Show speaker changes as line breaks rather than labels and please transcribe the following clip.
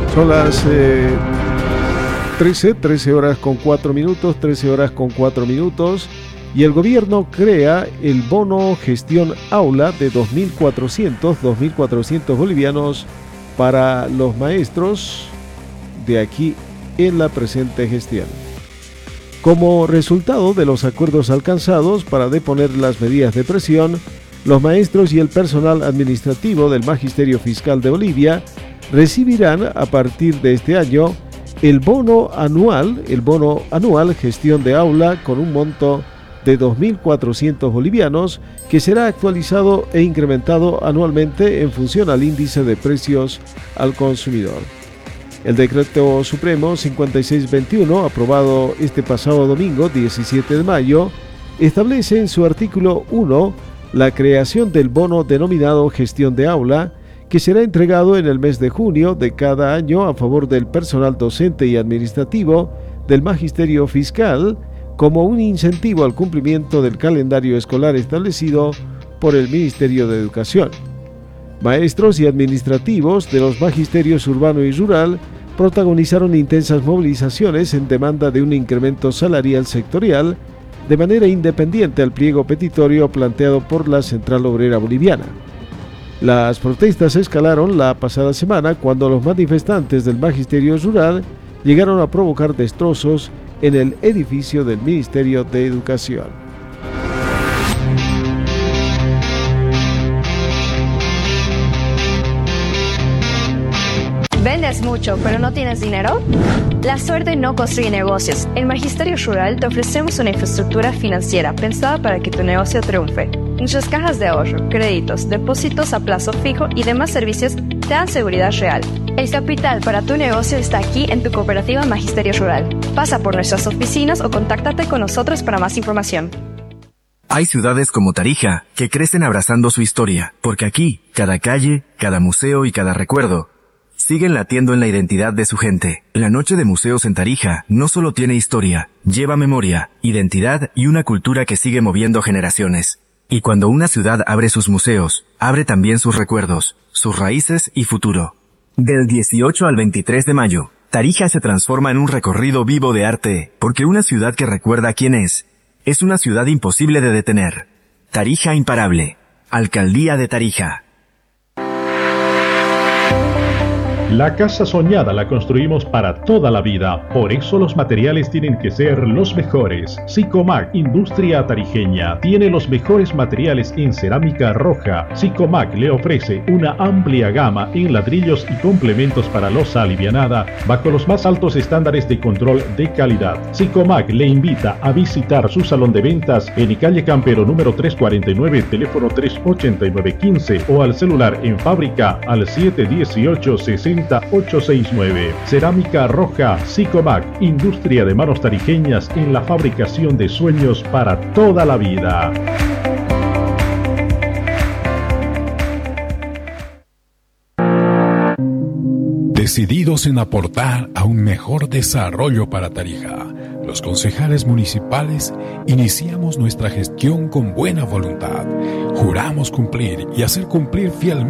Son las 13 horas con 4 minutos, 13 horas con 4 minutos, y el gobierno crea el bono gestión aula de 2.400 bolivianos para los maestros de aquí en la presente gestión. Como resultado de los acuerdos alcanzados para deponer las medidas de presión, los maestros y el personal administrativo del Magisterio Fiscal de Bolivia recibirán a partir de este año el bono anual gestión de aula con un monto de 2.400 bolivianos que será actualizado e incrementado anualmente en función al índice de precios al consumidor. El Decreto Supremo 5621, aprobado este pasado domingo 17 de mayo, establece en su artículo 1 la creación del bono denominado gestión de aula, que será entregado en el mes de junio de cada año a favor del personal docente y administrativo del Magisterio Fiscal, como un incentivo al cumplimiento del calendario escolar establecido por el Ministerio de Educación. Maestros y administrativos de los magisterios urbano y rural protagonizaron intensas movilizaciones en demanda de un incremento salarial sectorial de manera independiente al pliego petitorio planteado por la Central Obrera Boliviana. Las protestas escalaron la pasada semana cuando los manifestantes del Magisterio Rural llegaron a provocar destrozos en el edificio del Ministerio de Educación.
¿Vendes mucho pero no tienes dinero? La suerte no construye negocios. En Magisterio Rural te ofrecemos una infraestructura financiera pensada para que tu negocio triunfe. Nuestras cajas de ahorro, créditos, depósitos a plazo fijo y demás servicios te dan seguridad real. El capital para tu negocio está aquí en tu cooperativa Magisterio Rural. Pasa por nuestras oficinas o contáctate con nosotros para más información.
Hay ciudades como Tarija que crecen abrazando su historia, porque aquí, cada calle, cada museo y cada recuerdo siguen latiendo en la identidad de su gente. La Noche de Museos en Tarija no solo tiene historia, lleva memoria, identidad y una cultura que sigue moviendo generaciones. Y cuando una ciudad abre sus museos, abre también sus recuerdos, sus raíces y futuro. Del 18 al 23 de mayo, Tarija se transforma en un recorrido vivo de arte, porque una ciudad que recuerda quién es una ciudad imposible de detener. Tarija imparable. Alcaldía de Tarija.
La casa soñada la construimos para toda la vida, por eso los materiales tienen que ser los mejores. Sicomac, industria tarijeña, tiene los mejores materiales en cerámica roja. Sicomac le ofrece una amplia gama en ladrillos y complementos para losa alivianada, bajo los más altos estándares de control de calidad. Sicomac le invita a visitar su salón de ventas en calle Campero número 349, teléfono 38915 o al celular en fábrica al 718-60869. Cerámica roja Sicomac, industria de manos tarijeñas en la fabricación de sueños para toda la vida.
Decididos en aportar a un mejor desarrollo para Tarija, los concejales municipales iniciamos nuestra gestión con buena voluntad. Juramos cumplir y hacer cumplir fielmente